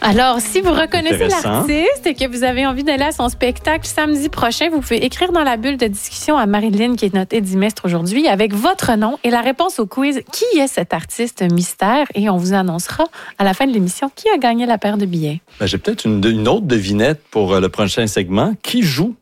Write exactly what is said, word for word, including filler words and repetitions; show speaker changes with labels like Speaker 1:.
Speaker 1: Alors, si vous reconnaissez
Speaker 2: Intéressant.
Speaker 1: l'artiste et que vous avez envie d'aller à son spectacle samedi prochain, vous pouvez écrire dans la bulle de discussion à Marilyn, qui est notre édimestre aujourd'hui, avec votre nom et la réponse au quiz « Qui est cet artiste mystère ?» Et on vous annoncera à la fin de l'émission qui a gagné la paire de billets.
Speaker 2: Ben, j'ai peut-être une, une autre devinette pour le prochain segment. Qui joue